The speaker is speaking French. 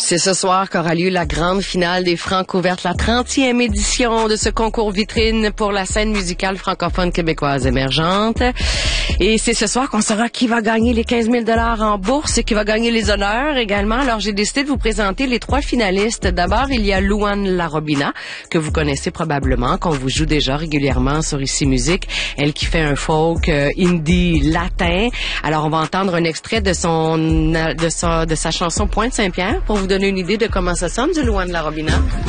C'est ce soir qu'aura lieu la grande finale des Francs ouvertes, la 30e édition de ce concours vitrine pour la scène musicale francophone québécoise émergente. Et c'est ce soir qu'on saura qui va gagner les 15 000 $ en bourse et qui va gagner les honneurs également. Alors, j'ai décidé de vous présenter les 3 finalistes. D'abord, il y a Louane Larobina, que vous connaissez probablement, qu'on vous joue déjà régulièrement sur Ici Musique. Elle qui fait un folk indie latin. Alors, on va entendre un extrait de sa chanson Pointe Saint-Pierre pour vous donner une idée de comment ça sonne du Louane Larobina.